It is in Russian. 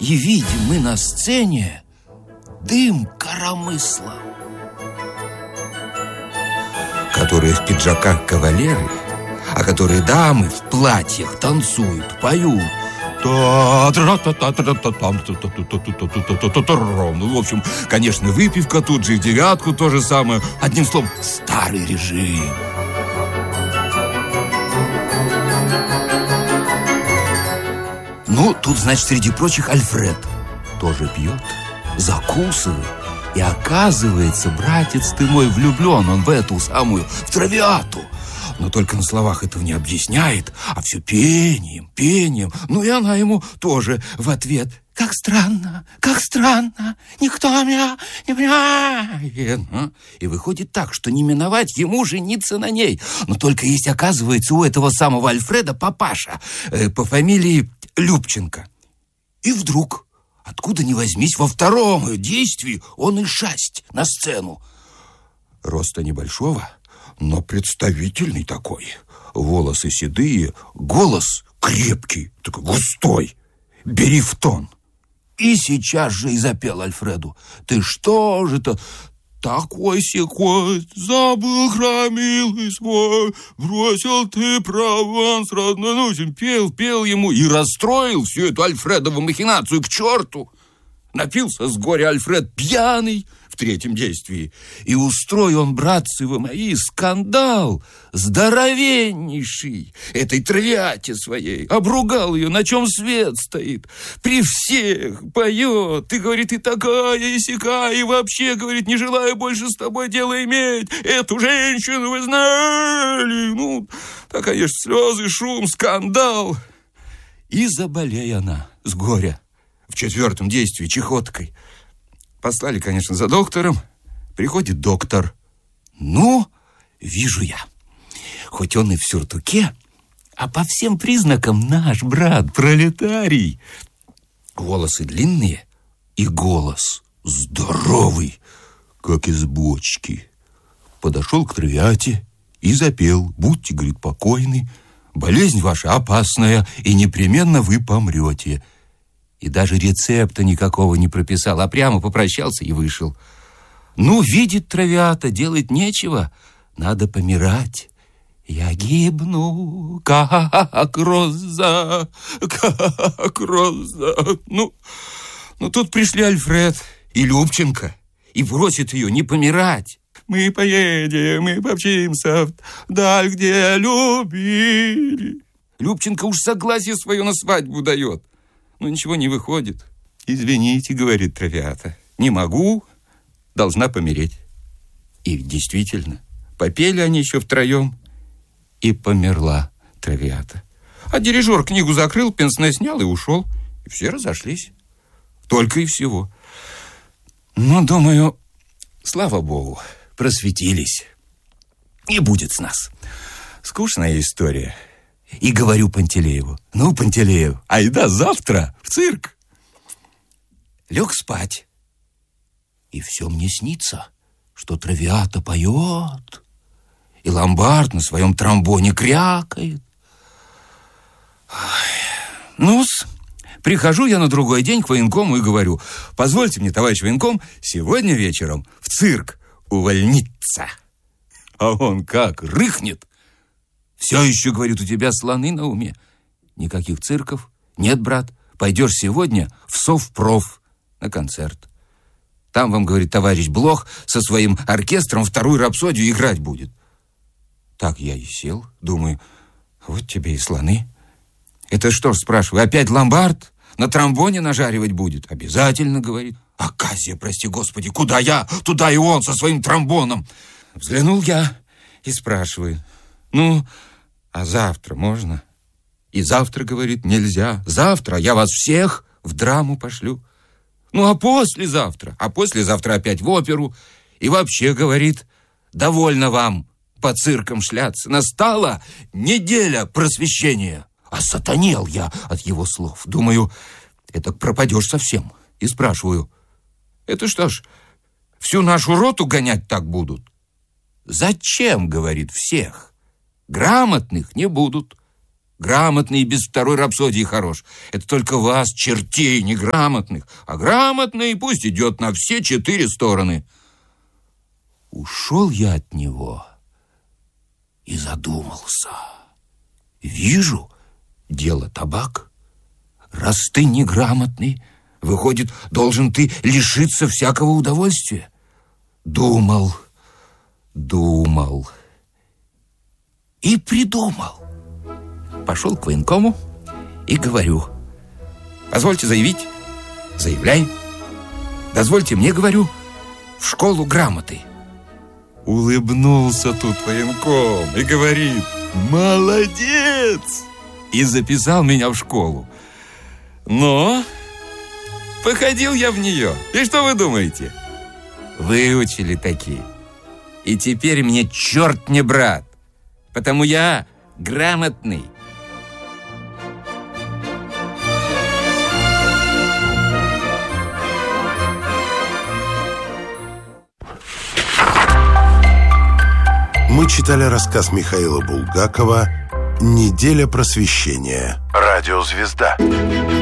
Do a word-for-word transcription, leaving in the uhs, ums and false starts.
и видим мы на сцене дым коромысла, которые в пиджаках кавалеры, а которые дамы в платьях танцуют, поют. Ну, в общем, конечно, выпивка тут же, в девятку то же самое. Одним словом, старый режим. Ну, тут, значит, среди прочих Альфред тоже пьет, закусывает. И оказывается, братец ты мой, влюблен он в эту самую, в Травиату. Но только на словах этого не объясняет, а все пением, пением. Ну и она ему тоже в ответ: как странно, как странно, никто меня не понимает. И выходит так, что не миновать ему жениться на ней. Но только есть, оказывается, у этого самого Альфреда папаша э, по фамилии Любченко. И вдруг, откуда ни возьмись, во втором действии он и шасть на сцену. Роста небольшого, но представительный такой. Волосы седые, голос крепкий, такой густой. Бери в тон. И сейчас же и запел Альфреду: ты что же это такой-сякой, забыл храм милый свой, бросил ты Прованс родной. Ну, пел, пел ему и расстроил всю эту Альфредову махинацию к черту. Напился с горя Альфред пьяный в третьем действии, и устроил он, братцы вы мои, скандал здоровеннейший этой Травиате своей. Обругал ее, на чем свет стоит, при всех поет. Ты, говорит, и такая, и сякая, и вообще, говорит, не желаю больше с тобой дело иметь. Эту женщину вы знали. Ну, так, конечно, слезы, шум, скандал. И заболей она с горя в четвертом действии чехоткой. Послали, конечно, за доктором. Приходит доктор. Ну, вижу я, хоть он и в сюртуке, а по всем признакам наш брат, пролетарий. Волосы длинные и голос здоровый, как из бочки. Подошел к Травиате и запел: будьте, говорит, покойны, болезнь ваша опасная, и непременно вы помрете. И даже рецепта никакого не прописал, а прямо попрощался и вышел. Ну, видит Травиата, делать нечего, надо помирать. Я гибну, как роза, как роза. Ну, ну тут пришли Альфред и Любченко, и просят ее не помирать. Мы поедем, мы помчимся вдаль, где любили. Любченко уж согласие свое на свадьбу дает. Но ничего не выходит. Извините, говорит Травиата, не могу, должна помереть. И действительно, попели они еще втроем, и померла Травиата. А дирижер книгу закрыл, пенсне снял и ушел. И все разошлись. Только и всего. Ну, думаю, слава богу, просветились. И будет с нас. Скучная история. И говорю Пантелееву: ну, Пантелеев, айда завтра в цирк. Лег спать. И все мне снится, что Травиата поет, и ломбард на своем тромбоне крякает. Ну-с, прихожу я на другой день к военкому и говорю: позвольте мне, товарищ военком, сегодня вечером в цирк увольниться. А он как рыхнет. Все еще, говорит, у тебя слоны на уме. Никаких цирков. Нет, брат, пойдешь сегодня в Совпроф на концерт. Там вам, говорит, товарищ Блох со своим оркестром вторую рапсодию играть будет. Так я и сел, думаю, вот тебе и слоны. Это что ж, спрашиваю, опять ломбард на тромбоне нажаривать будет? Обязательно, говорит. Оказия, прости господи, куда я, туда и он со своим тромбоном. Взглянул я и спрашиваю: ну, а завтра можно? И завтра, говорит, нельзя. Завтра я вас всех в драму пошлю. Ну, а послезавтра? А послезавтра опять в оперу. И вообще, говорит, довольно вам по циркам шляться. Настала неделя просвещения. А сатанел я от его слов. Думаю, это пропадешь совсем. И спрашиваю: это что ж, всю нашу роту гонять так будут? Зачем, говорит, всех? Грамотных не будут. Грамотный и без второй рапсодии хорош. Это только вас, чертей неграмотных. А грамотный пусть идет на все четыре стороны. Ушел я от него и задумался. Вижу, дело табак. Раз ты неграмотный, выходит, должен ты лишиться всякого удовольствия. Думал, думал и придумал. Пошел к военкому и говорю: позвольте заявить. Заявляй. Дозвольте мне, говорю, в школу грамоты. Улыбнулся тут военком и говорит: молодец! И записал меня в школу. Но походил я в нее. И что вы думаете? Выучили такие. И теперь мне черт не брат, потому я грамотный. Мы читали рассказ Михаила Булгакова «Неделя просвещения». Радиозвезда.